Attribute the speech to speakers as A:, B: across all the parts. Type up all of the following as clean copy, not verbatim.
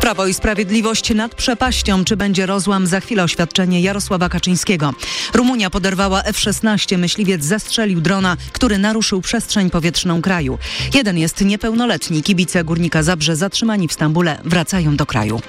A: Prawo i Sprawiedliwość nad przepaścią. Czy będzie rozłam? Za chwilę oświadczenie Jarosława Kaczyńskiego. Rumunia poderwała F-16. Myśliwiec zestrzelił drona, który naruszył przestrzeń powietrzną kraju. Jeden jest niepełnoletni. Kibice Górnika Zabrze zatrzymani w Stambule wracają do kraju.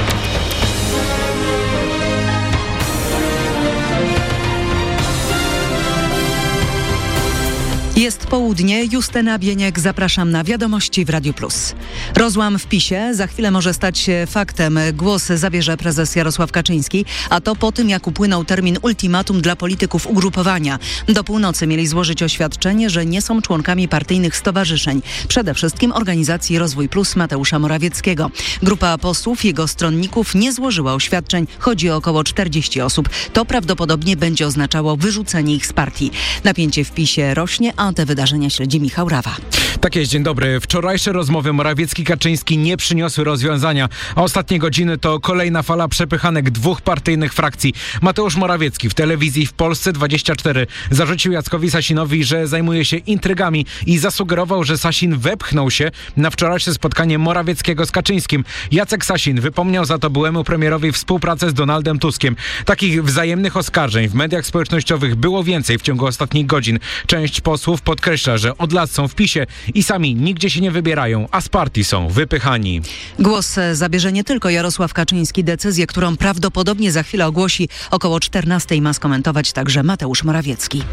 A: Jest południe, Justyna Bieniek, zapraszam na Wiadomości w Radiu Plus. Rozłam w PiS-ie za chwilę może stać się faktem. Głos zabierze prezes Jarosław Kaczyński, a to po tym, jak upłynął termin ultimatum dla polityków ugrupowania. Do północy mieli złożyć oświadczenie, że nie są członkami partyjnych stowarzyszeń. Przede wszystkim organizacji Rozwój Plus Mateusza Morawieckiego. Grupa posłów, jego stronników nie złożyła oświadczeń. Chodzi o około 40 osób. To prawdopodobnie będzie oznaczało wyrzucenie ich z partii. Napięcie w PiS-ie rośnie, a te wydarzenia śledzi Michał Rawa.
B: Tak jest, dzień dobry. Wczorajsze rozmowy Morawiecki-Kaczyński nie przyniosły rozwiązania, a ostatnie godziny to kolejna fala przepychanek dwóch partyjnych frakcji. Mateusz Morawiecki w telewizji w Polsce 24 zarzucił Jackowi Sasinowi, że zajmuje się intrygami i zasugerował, że Sasin wepchnął się na wczorajsze spotkanie Morawieckiego z Kaczyńskim. Jacek Sasin wypomniał za to byłemu premierowi współpracę z Donaldem Tuskiem. Takich wzajemnych oskarżeń w mediach społecznościowych było więcej w ciągu ostatnich godzin. Część posłów podkreśla, że od lat są w PiS-ie i sami nigdzie się nie wybierają, a z partii są wypychani.
A: Głos zabierze nie tylko Jarosław Kaczyński. Decyzję, którą prawdopodobnie za chwilę ogłosi około 14:00, ma skomentować także Mateusz Morawiecki.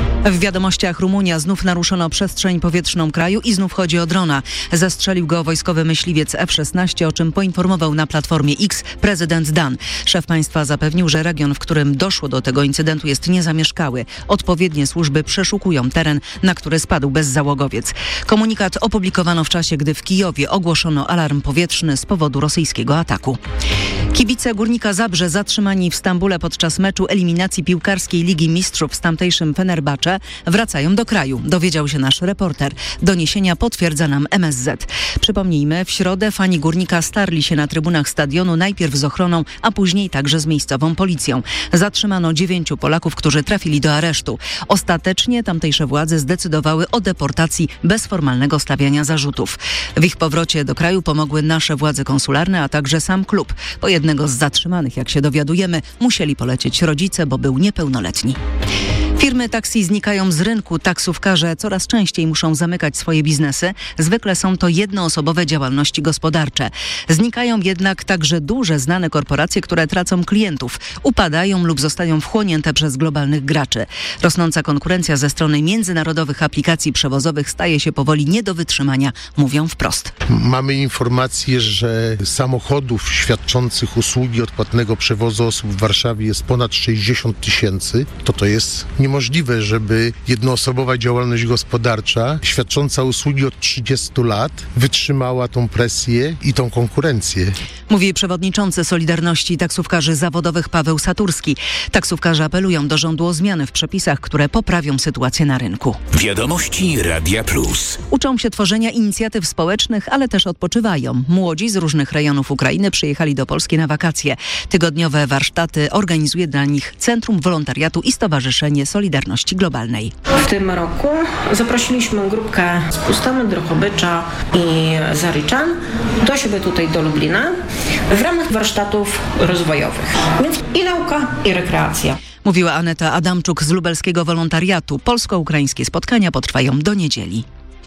A: W Wiadomościach Rumunia znów naruszono przestrzeń powietrzną kraju i znów chodzi o drona. Zestrzelił go wojskowy myśliwiec F-16, o czym poinformował na Platformie X prezydent Dan. Szef państwa zapewnił, że region, w którym doszło do tego incydentu, jest niezamieszkały. Odpowiednie służby przeszukują teren, na który spadł bezzałogowiec. Komunikat opublikowano w czasie, gdy w Kijowie ogłoszono alarm powietrzny z powodu rosyjskiego ataku. Kibice Górnika Zabrze zatrzymani w Stambule podczas meczu eliminacji piłkarskiej Ligi Mistrzów z tamtejszym Fenerbahce wracają do kraju, dowiedział się nasz reporter. Doniesienia potwierdza nam MSZ. Przypomnijmy, w środę fani Górnika starli się na trybunach stadionu najpierw z ochroną, a później także z miejscową policją. Zatrzymano 9 Polaków, którzy trafili do aresztu. Ostatecznie tamtejsze władze zdecydowały o deportacji bez formalnego stawiania zarzutów. W ich powrocie do kraju pomogły nasze władze konsularne, a także sam klub. Po jednego z zatrzymanych, jak się dowiadujemy, musieli polecieć rodzice, bo był niepełnoletni. Firmy taksi znikają z rynku. Taksówkarze coraz częściej muszą zamykać swoje biznesy. Zwykle są to jednoosobowe działalności gospodarcze. Znikają jednak także duże, znane korporacje, które tracą klientów, upadają lub zostają wchłonięte przez globalnych graczy. Rosnąca konkurencja ze strony międzynarodowych aplikacji przewozowych staje się powoli nie do wytrzymania, mówią wprost.
C: Mamy informację, że samochodów świadczących usługi odpłatnego przewozu osób w Warszawie jest ponad 60 000. To jest niemożliwe, żeby jednoosobowa działalność gospodarcza świadcząca usługi od 30 lat wytrzymała tą presję i tą konkurencję.
A: Mówi przewodniczący Solidarności Taksówkarzy Zawodowych Paweł Saturski. Taksówkarze apelują do rządu o zmiany w przepisach, które poprawią sytuację na rynku.
D: Wiadomości Radia Plus.
A: Uczą się tworzenia inicjatyw społecznych, ale też odpoczywają. Młodzi z różnych rejonów Ukrainy przyjechali do Polski na wakacje. Tygodniowe warsztaty organizuje dla nich Centrum Wolontariatu i Stowarzyszenie Solidarności Globalnej.
E: W tym roku zaprosiliśmy grupkę z Pustomy, Drohobycza i Zaryczan do siebie tutaj do Lublina w ramach warsztatów rozwojowych. Więc i nauka, i rekreacja.
A: Mówiła Aneta Adamczuk z lubelskiego wolontariatu. Polsko-ukraińskie spotkania potrwają do niedzieli.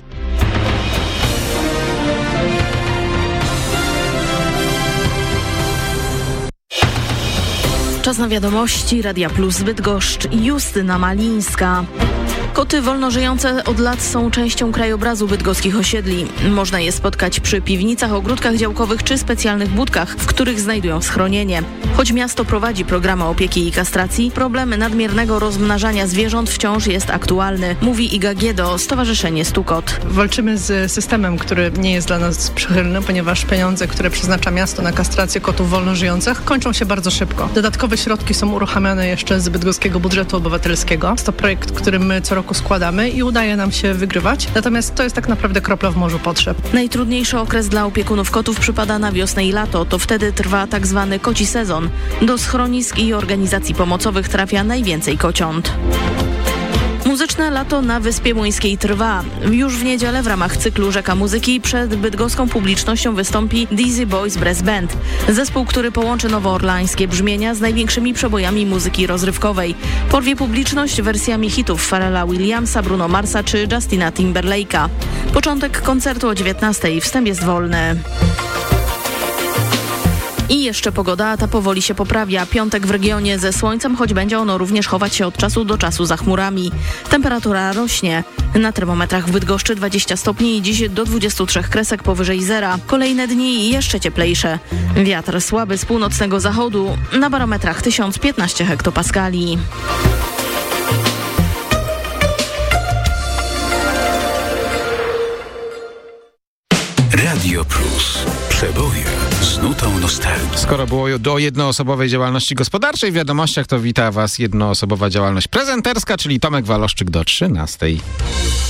F: Czas na Wiadomości Radia Plus Bydgoszcz i Justyna Malińska. Koty wolnożyjące od lat są częścią krajobrazu bydgoskich osiedli. Można je spotkać przy piwnicach, ogródkach działkowych czy specjalnych budkach, w których znajdują schronienie. Choć miasto prowadzi programy opieki i kastracji, problem nadmiernego rozmnażania zwierząt wciąż jest aktualny, mówi Iga Giedo, Stowarzyszenie Stukot.
G: Walczymy z systemem, który nie jest dla nas przychylny, ponieważ pieniądze, które przeznacza miasto na kastrację kotów wolnożyjących, kończą się bardzo szybko. Dodatkowe środki są uruchamiane jeszcze z bydgoskiego budżetu obywatelskiego. Jest to projekt, który my co roku składamy i udaje nam się wygrywać. Natomiast to jest tak naprawdę kropla w morzu potrzeb.
F: Najtrudniejszy okres dla opiekunów kotów przypada na wiosnę i lato. To wtedy trwa tak zwany koci sezon. Do schronisk i organizacji pomocowych trafia najwięcej kociąt. Muzyczne lato na Wyspie Młyńskiej trwa. Już w niedzielę w ramach cyklu Rzeka Muzyki przed bydgoską publicznością wystąpi Dizzy Boys Brass Band. Zespół, który połączy nowoorlańskie brzmienia z największymi przebojami muzyki rozrywkowej. Porwie publiczność wersjami hitów Pharrella Williamsa, Bruno Marsa czy Justina Timberlake'a. Początek koncertu o 19:00. Wstęp jest wolny. I jeszcze pogoda, ta powoli się poprawia. Piątek w regionie ze słońcem, choć będzie ono również chować się od czasu do czasu za chmurami. Temperatura rośnie. Na termometrach w Bydgoszczy 20 stopni i dziś do 23 kresek powyżej zera. Kolejne dni jeszcze cieplejsze. Wiatr słaby z północnego zachodu. Na barometrach 1015 hektopaskali.
D: Radio Plus. Przeboje z nutą nostalgii.
H: Skoro było do jednoosobowej działalności gospodarczej w wiadomościach, to wita Was jednoosobowa działalność prezenterska, czyli Tomek Waloszczyk do 13:00.